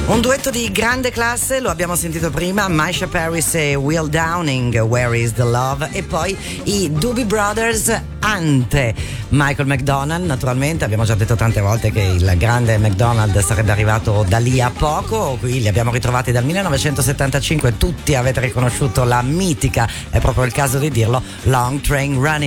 Un duetto di grande classe, lo abbiamo sentito prima, Misha Paris e Will Downing, Where is the Love, e poi i Doobie Brothers, Ante. Michael McDonald, naturalmente, abbiamo già detto tante volte che il grande McDonald sarebbe arrivato da lì a poco, qui li abbiamo ritrovati dal 1975, tutti avete riconosciuto la mitica, è proprio il caso di dirlo, Long Train Running.